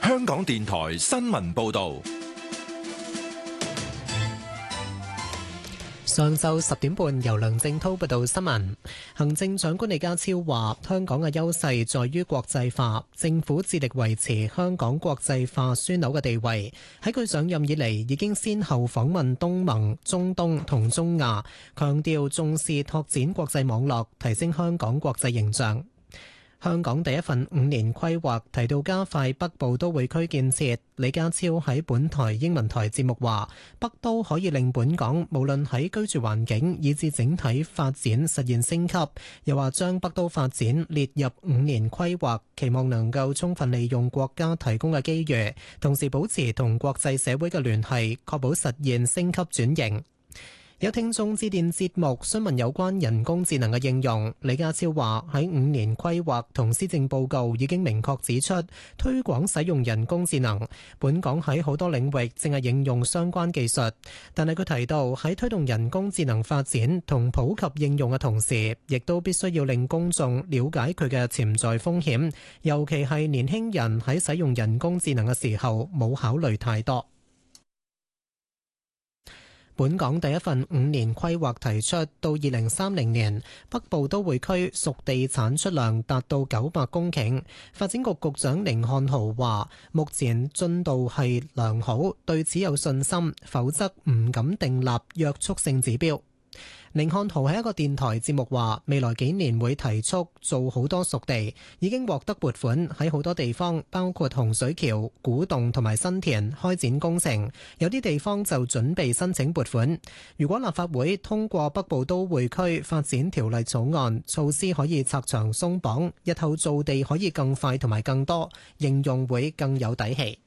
香港電台新聞報道。 上晝10點半，由梁正滔報道新聞。行政長官李家超話：香港嘅優勢在於國際化，政府致力維持香港國際化樞紐嘅地位。喺佢上任以嚟，已經先後訪問東盟、中東同中亞，強調重視拓展國際網絡，提升香港國際形象。香港第一份5年規劃提到加快北部都會區建設。李家超喺本台英文台節目話：北都可以令本港無論喺居住環境以至整體發展實現升級。又話將北都發展列入5年規劃，期望能夠充分利用國家提供嘅機遇，同時保持同國際社會嘅聯繫，確保實現升級轉型。有聽眾致電節目詢問有關人工智能嘅應用，李家超話喺5年規劃同施政報告已經明確指出，推廣使用人工智能。本港喺好多領域正係應用相關技術，但係佢提到喺推動人工智能發展同普及應用嘅同時，亦都必須要令公眾了解佢嘅潛在風險，尤其係年輕人喺使用人工智能嘅時候冇考慮太多。本港第一份5年規劃提出，到2030年，北部都會區熟地產出量達到900公頃。發展局局長甯漢豪話：目前進度係良好，對此有信心，否則唔敢訂立約束性指標。甯漢豪喺一個電台節目話：未來幾年會提速做好多熟地，已經獲得撥款喺好多地方，包括洪水橋、古洞同埋新田開展工程。有啲地方就準備申請撥款。如果立法會通過北部都會區發展條例草案，措施可以拆牆鬆綁，日後造地可以更快同埋更多，應用會更有底氣。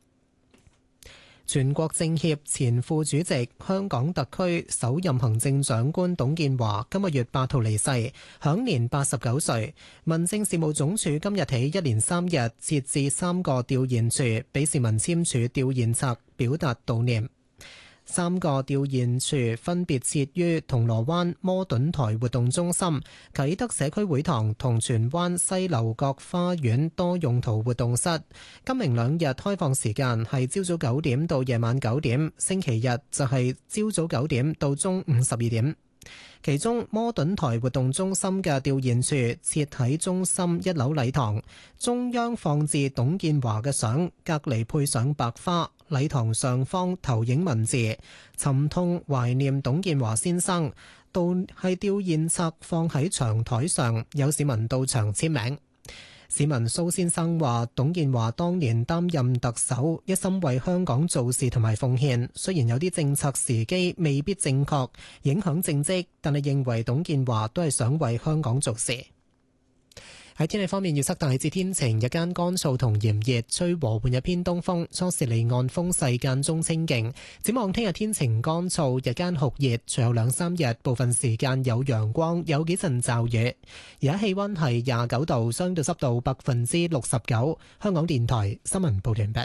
全國政協前副主席、香港特區首任行政長官董建華今個月8號離世，享年89歲。民政事務總署今日起1連3日設置3個吊唁處，俾市民簽署吊唁冊，表達悼念。3個吊唁處分別設於銅鑼灣摩頓台活動中心、啟德社區會堂同荃灣西樓角花園多用途活動室。今明2日開放時間係朝早9點到夜晚9點，星期日就係朝早9點到中午12點。其中摩頓台活動中心嘅吊唁處設喺中心1樓禮堂，中央放置董建華嘅相，隔離配上白花。禮堂上方投影文字，沉痛懷念董建華先生。到係吊唁冊放喺長台上，有市民到場簽名。市民蘇先生話：董建華當年擔任特首，一心為香港做事同埋奉獻，雖然有啲政策時機未必正確，影響政績，但係認為董建華都係想為香港做事。喺天氣方面，預測大致天晴，日間乾燥同炎熱，吹和緩一偏東風，初時離岸風勢間中清勁。展望聽日天晴乾燥，日間酷熱，隨後2-3日部分時間有陽光，有幾陣驟雨。而家氣溫係29度，相對濕度69%。香港電台新聞報完畢。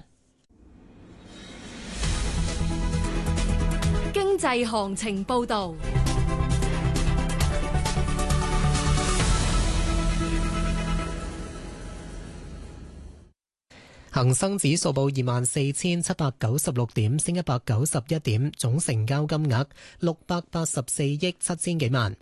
經濟行情報道。 恒生指數報24,796點，升191點，總成交金額684億7千幾萬。